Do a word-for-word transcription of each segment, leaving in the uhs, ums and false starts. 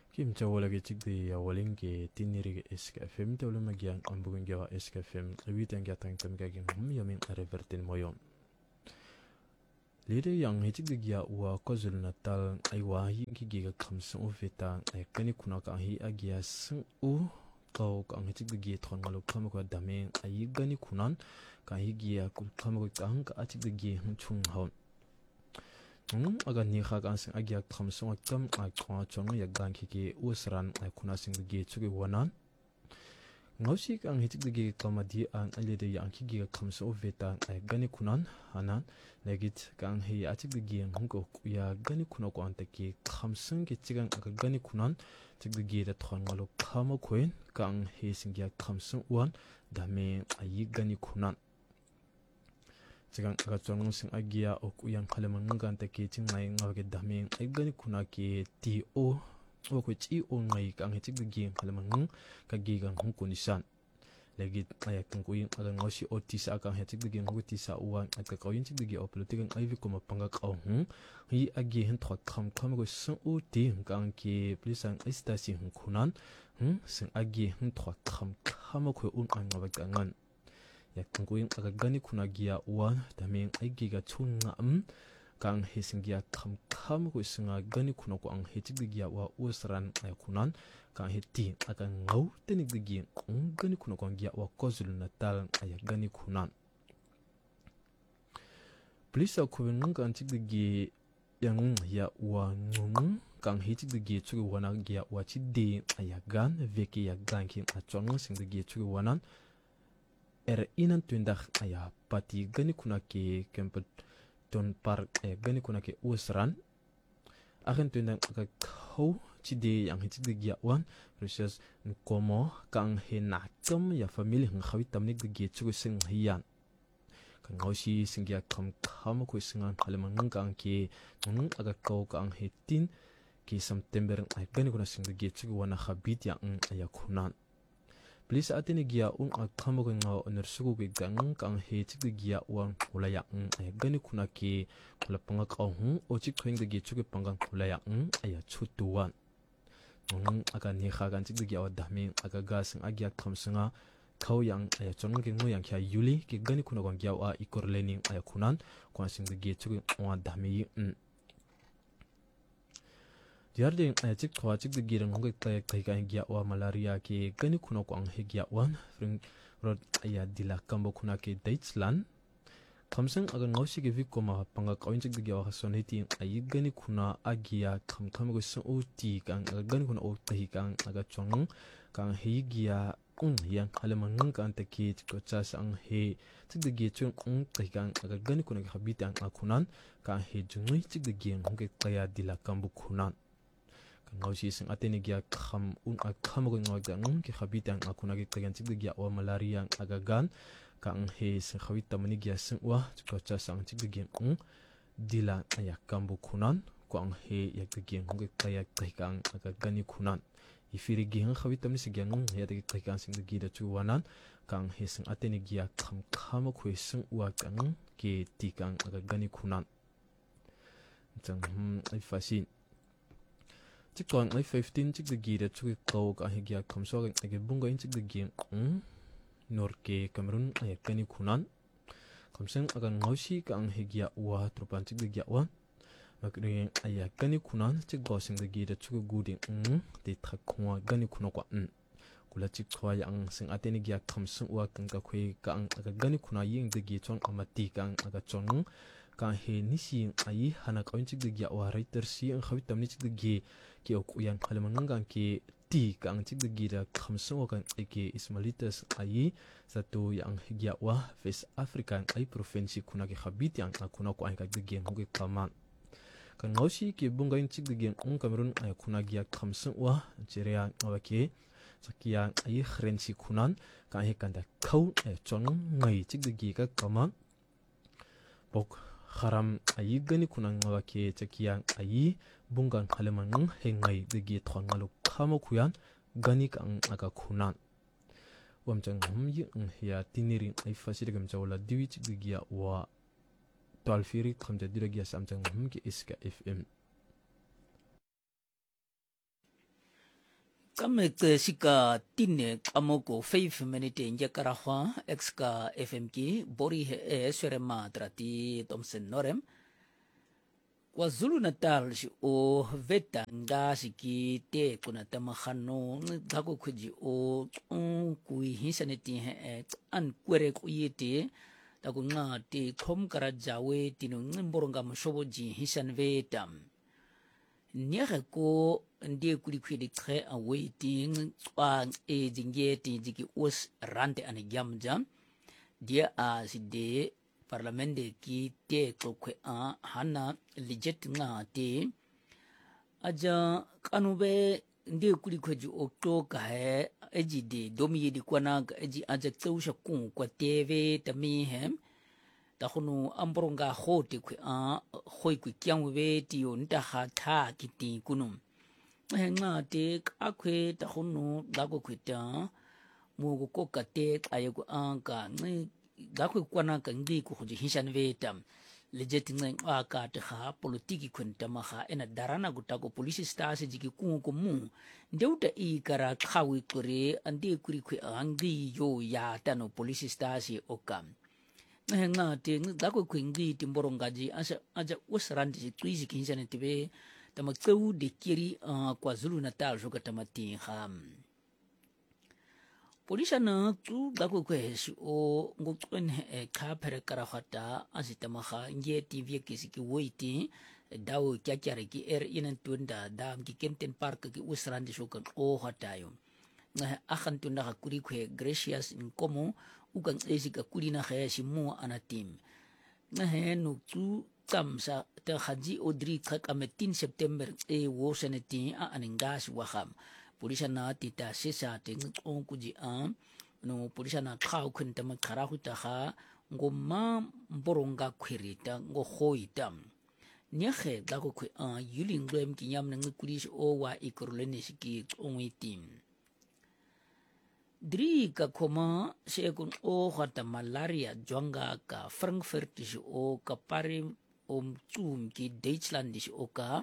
Kim Chawalagi Chigdi Yawalingi Tiniri S K F M Tolumagian Ambugingawa S K F M Witangia Tankamgagin Yamin Revertin Moyon Lede yang hitigdigia wa KwaZulu Natal aiwa higiga kamsun uveta kani kunaka hi agia sun u kau ka hitigdigia trongalu kamako dame ai gani kunan ka higia kul kamako kang ka atigdigia chung haun Mm, aga ni kha kan sing agia kamsun akam a kwa chong ya gan kiki usran ai kuna sing gi chugi wanan ngausi kang hitigdigia kamadi an alede yang kigiga kamsun uveta ai gani kunan hanan legit kang hi atigdigia hungko ya gani kuna ko antaki kamsun ki chigang aga gani kunan tigdigia da thongalo kama koin kang hi singya kamsun wan dame ayi gani kunan chigang aga chong sing agia ok yang khalemang ngan taki chingai ngawge dame ai gani kuna ki ti o o ko chi o ngai kang hi tigdigia khalemang ka gigang hungko nisan lagi ayat tungkuin agan ngosi otisa akang hetik digi nguti sa uan at kakawin tik digi opolotigang ayvi ko mapangak au hung hi agi hen thot kham kham go sun uti kang ki plisan istasi hun kunan hm sing agi hen thot kham kham ko un an ngawak angan yak tungkuin aga gani kuna gia uan taming agi ga chunga am kang hisingia kham kham ko singa gani kuna ko ang hetik digi wa usran ay kunan kang heti akan ngau tenik digi kung gani kuna kong gia wa KwaZulu Natal ay gani kunan Polisa kuwen nung kang tik digi yang ya wa ngung kang heti digi chugi wana gia wa chidi ay gan veki ya gan kin achong sing digi chugi wanan er inan tuindak ay pati gani kuna ki kempet ton park ay gani kuna ki usran akan tuindak agak kau chide yang hitik digi wan research komo kang hinakam ya family ng khawit tamnik digi chugo sing hiyan kang ngausi singya kam kam ko singan halemang kang ki nung aga ko kang hitin ki September ay gani kuna sing digi chugo wana khabit yang aya kunan please atini gia un akamo ko nga onor sugo ge gang kang hitik digi wan ulaya ay gani kuna ki kulapanga kaung o chik khoing digi chugo pangang ulaya aya chutuwan nung aga ni kha gan chig awa dami aga gasing agya khamsunga khaw yang aya chong ge ngo yang kya yuli ki gani kuna gong gya wa ikor lening aya kunan kwa sing de ge chug wa dami um diarde aya chig khwa chig de girang ngoi ta kai kai gya wa malaria ki gani kuna ko ang he gya wan ring rod aya dila kambo kuna ki Deutschland kamsang aga ngausi ge vikoma panga kawin chig de wa soneti ayi gani kuna agia kham kham go so uti kang aga gani kuna o tahi kang aga chong kang he gia ung yang halemang kang ta ki ko cha sang he chig de ge chung ung tahi kang aga gani kuna ge habit ang akunan kang he jungui chig de ge ngge kaya dila kambu kunan kang ngausi sing ateni gia kham un a kham go ngog da ngum ki habit ang akuna ge tagan chig de gia wa malaria aga gan kang he se khawit tamani gya sing wa ko cha sang chig ge ung dila aya kambu kunan kwang he yak ge ngge kaya kai kang aga gani kunan ifiri ge ng khawit tamni se gyang ya de kai kang sing ge da chu wanan kang he sing ateni gya kham kham ko sing wa kang ke ti kang aga gani kunan chang hm ai fasin chik kwang ai fifteen chig ge da chu ko ka he gya kham so ge bunga in chig ge ung Norke Cameroon ay kani kunan kamsang agan ngausi kang hegia wa trupan chig de gyawan makri ay kani kunan chig gosing de gi de chugu guding um de thakwa gani kuno kwa um kula chig khwa yang sing ateni gya kamsang wa kang ka khoi kang aga gani kuna ying de gi chong amati kang aga chong ka he nisi ai hana kawin chig de gya wa writer si ang khawit tamni chig de gi ki ok yang khalemang gang ki ti kang chig de gira khamso kan eke Ismailitas ai satu yang higya wa West African ai provinsi kuna ke khabit yang kuna ko ai ka de gen hoge kaman kan ngausi ke bungain chig de gen ung Cameroon ai kuna gya khamso wa cheria ngawake sakia ai khrensi kunan ka he kan da khau e chong ngai chig de gi ka kaman bok haram ai gani kuna ngawake chakia ai bungan khaleman he ngai de gi thongalo khamo kuyan gani kang aga kunan wamchang hum yi ya tiniri ai fasiri gam chawla diwi chig gi wa twelve khamja diragi samchang hum ki iska F M Kamek sika tine kamoko five minute nje karahwa ex ka F M ki bori he surema trati Thompson Norem KwaZulu Natal si o veta nga siki te kuna tamahano ngako kuji o kui hisaneti he an kwere kuyete taku nga te kom karajawe tino ngimboronga mshoboji hisan vetam nyere ko ndie kuli kuli tre a waiting twang e jingeti jiki os rante ane jamja dia a si de parlamente ki te kokwe a hana legit nga te aja kanube ndie kuli kuli okto ka he eji de domi di kwana eji aja tsausha kun kwa tv tami hem takhunu amboronga khote kwe a khoi kwe kyangwe ti yonta kha kiti kunum nga te akwe takhunu gako kweta mugo kokate ayeku anka ngi gako kwana ka ngi ku khuji hishan vetam legit ngi aka te kha politiki kwenta maha ena darana gutako police stasi jiki ku ku mu ndeuta i kara khawi kure ande kuri kwe angi yo ya tano police stasi okam nga te ngako kwingi timborongaji asa aja usrandi si twizi kinjane tibe tamakseu de kiri uh, KwaZulu Natal joka tamati ham polisa na tu gako kweshi o ngokwen e kapere karahata asitamaha nge tv kisiki woiti dawo kyakare ki er inan tunda dam ki kenten park ki usrandi shoka o hatayo nga akhan tunda ka kuri kwe gracious nkomo ukang esi ka kuri na kaya si mo anatim nga he no tu kamsa te haji odri kak ametin September e wo seneti a aningas waham polisa na tita sesa te ngong kuji a no polisa na khau khun ta makhara huta ha ngoma mboronga khwirita ngo hoita nyakhe ga ko khwe a yulingwem kinyam nang kuri o wa ikorleni siki ngwi tim Dri ka koma sekun o hata malaria jonga ka Frankfurt is o ka pare om tum ki Deutschland is o ka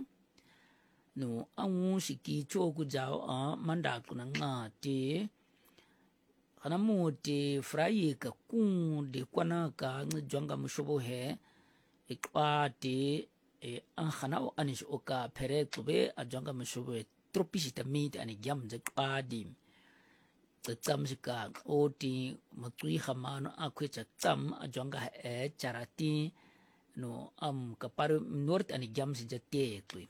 no angu siki choku jao a manda kuna nga te kana mo te frai ka kun de kwana ka ng jonga mushobo he e kwa te e an khana o anis o ka pere tube a jonga mushobo e tropisita meet ani gyam je kwa dim tsam sika oti matui khamano akwe cha tsam ajonga e charati no am kapar north ani jam si jate tui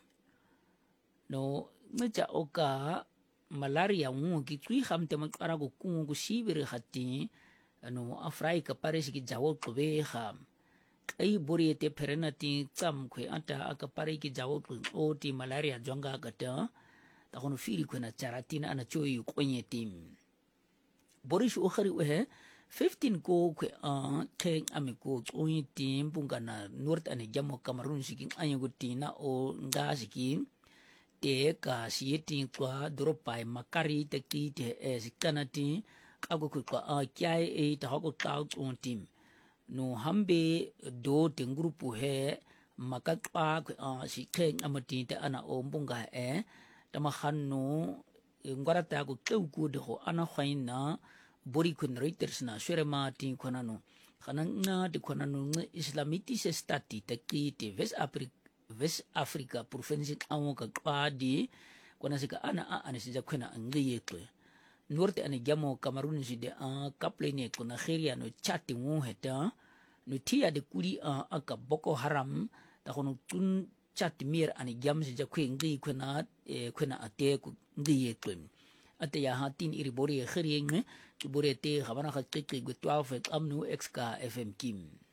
no mecha oka malaria ngu ki tui kham te makara ko kungu sibir khati no afrai kapare siki jawo tube kham kai bori te perenati tsam khwe ata akapare ki jawo oti malaria jonga kata ta kono fili khona charati na ana choi konye tim Boris Okhari we fifteen ko kwe a keng amiko oi tim bungana north ane jamo Cameroon siking anyagutina o nga siking te ka sieti kwa dropai makari te ki te e sikanati ako kwa a kyai e ta hako tau on tim no hambe do te grupu he makakpa kwe a sikeng amati te ana o mbunga e tamahano ngwarata ko keuku de ho ana khaina bori kun reuters na surema tin konano khananga de konano islamitische stati te ki te west africa west africa province awoka kwadi kona sika ana a ana sija khona ngiye to norte ane jamo Cameroon si de a kaplene ko Nigeria no chati ngo heta no tia de kuri a aka Boko Haram ta kono tun chati mir ane jam sija khwengi khona e khona ate ko ngiye to ate ya hatin iri bori khirieng bori te khabana kha twelve amnu ex ka F M Kim